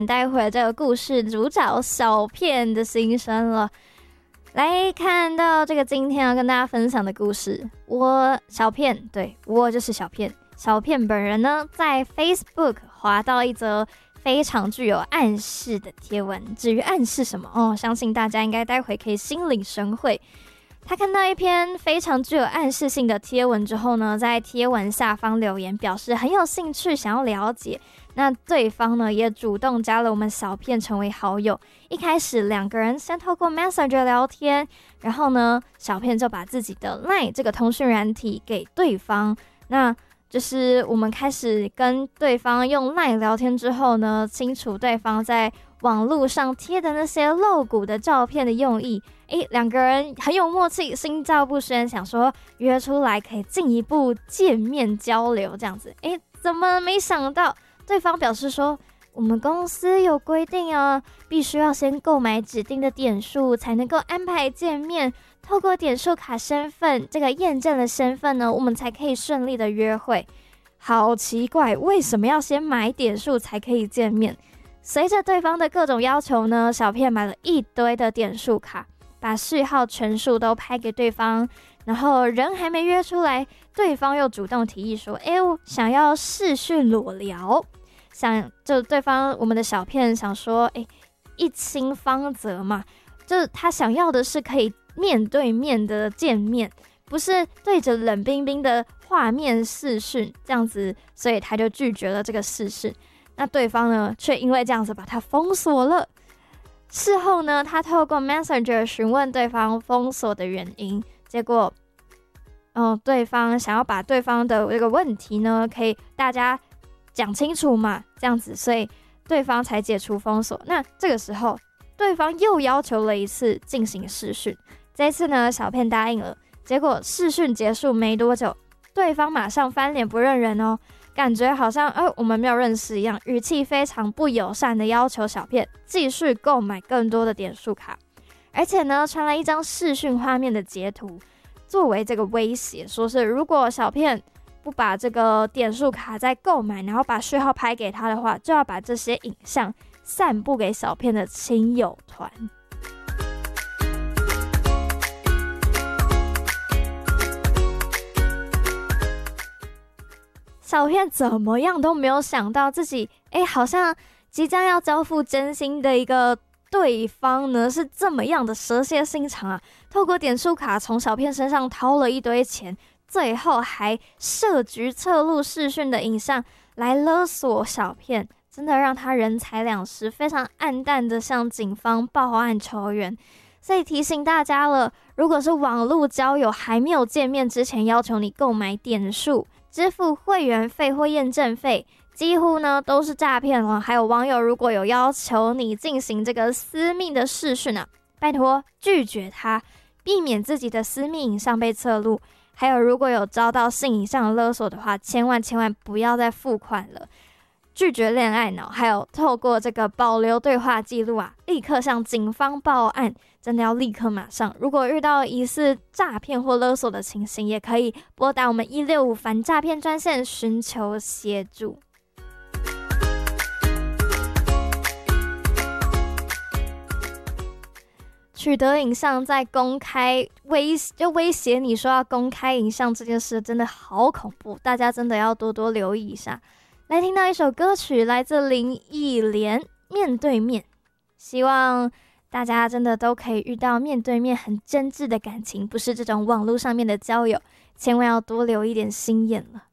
待会这个故事主角小片的心声了。来看到这个今天要跟大家分享的故事，我小片，对，我就是小片。小片本人呢，在 Facebook 滑到一则非常具有暗示的贴文。至于暗示什么相信大家应该待会可以心领神会。他看到一篇非常具有暗示性的贴文之后呢，在贴文下方留言表示很有兴趣想要了解。那对方呢也主动加了我们小片成为好友。一开始两个人先透过 Messenger 聊天，然后呢小片就把自己的 LINE 这个通讯软体给对方。那就是我们开始跟对方用 LINE 聊天之后呢，清楚对方在网络上贴的那些露骨的照片的用意。两个人很有默契，心照不宣，想说约出来可以进一步见面交流这样子。怎么没想到对方表示说，我们公司有规定啊，必须要先购买指定的点数才能够安排见面，透过点数卡身份这个验证的身份呢，我们才可以顺利的约会。好奇怪，为什么要先买点数才可以见面？随着对方的各种要求呢，小片买了一堆的点数卡，把序号全数都拍给对方。然后人还没约出来，对方又主动提议说，我想要视讯裸聊。就对方我们的小片想说，一清方泽嘛，就是他想要的是可以面对面的见面，不是对着冷冰冰的画面视讯这样子，所以他就拒绝了这个视讯。那对方呢，却因为这样子把他封锁了。事后呢，他透过 Messenger 询问对方封锁的原因，结果，对方想要把对方的这个问题呢，可以大家讲清楚嘛，这样子，所以对方才解除封锁。那这个时候，对方又要求了一次进行视讯，这一次呢，小片答应了。结果视讯结束没多久，对方马上翻脸不认人哦。感觉好像我们没有认识一样，语气非常不友善的要求小片继续购买更多的点数卡，而且呢传来一张视讯画面的截图作为这个威胁，说是如果小片不把这个点数卡再购买，然后把序号拍给他的话，就要把这些影像散布给小片的亲友团。小片怎么样都没有想到自己好像即将要交付真心的一个对方呢是这么样的蛇蝎心肠啊，透过点数卡从小片身上掏了一堆钱，最后还设局侧录视讯的影像来勒索小片，真的让他人财两失，非常黯淡的向警方报案求援。所以提醒大家了，如果是网络交友还没有见面之前要求你购买点数支付会员费或验证费，几乎呢都是诈骗了。还有网友如果有要求你进行这个私密的视讯啊，拜托拒绝他，避免自己的私密影像被侧录。还有如果有遭到性影像勒索的话，千万不要再付款了。拒绝恋爱脑，还有透过这个保留对话记录啊，立刻向警方报案，真的要立刻马上。如果遇到疑似诈骗或勒索的情形，也可以拨打我们165反诈骗专线寻求协助。取得影像再公开威胁你说要公开影像这件事真的好恐怖，大家真的要多多留意一下。来听到一首歌曲，来自林忆莲《面对面》，希望大家真的都可以遇到面对面很真挚的感情，不是这种网络上面的交友，千万要多留一点心眼了。